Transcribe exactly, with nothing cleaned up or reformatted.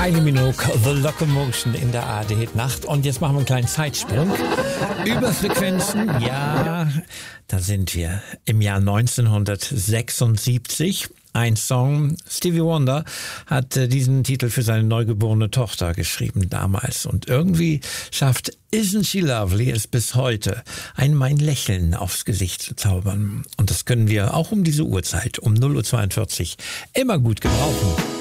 Kylie Minogue, The Locomotion in der A R D-Nacht. Und jetzt machen wir einen kleinen Zeitsprung. Überfrequenzen, ja, da sind wir im Jahr neunzehnhundertsechsundsiebzig. Ein Song, Stevie Wonder hat äh, diesen Titel für seine neugeborene Tochter geschrieben damals. Und irgendwie schafft Isn't She Lovely es bis heute, einem ein Lächeln aufs Gesicht zu zaubern. Und das können wir auch um diese Uhrzeit, um null Uhr zweiundvierzig, immer gut gebrauchen.